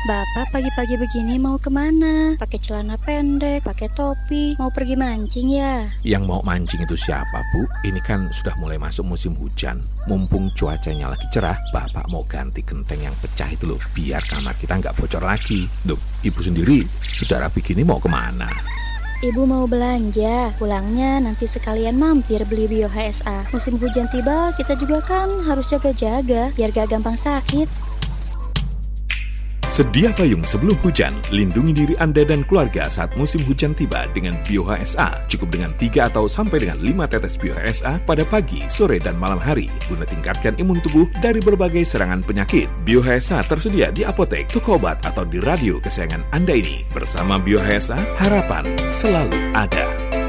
Bapak pagi-pagi begini mau kemana? Pakai celana pendek, pakai topi, mau pergi mancing ya? Yang mau mancing itu siapa, Bu? Ini kan sudah mulai masuk musim hujan. Mumpung cuacanya lagi cerah, Bapak mau ganti genteng yang pecah itu loh, biar kamar kita nggak bocor lagi. Loh, Ibu sendiri sudah rapi gini mau kemana? Ibu mau belanja, pulangnya nanti sekalian mampir beli Bio HSA. Musim hujan tiba, kita juga kan harus jaga-jaga, biar gak gampang sakit. Sedia payung sebelum hujan, lindungi diri Anda dan keluarga saat musim hujan tiba dengan Bio HSA. Cukup dengan 3 atau sampai dengan 5 tetes Bio HSA pada pagi, sore, dan malam hari guna tingkatkan imun tubuh dari berbagai serangan penyakit. Bio HSA tersedia di apotek, toko obat, atau di radio kesayangan Anda ini. Bersama Bio HSA, harapan selalu ada.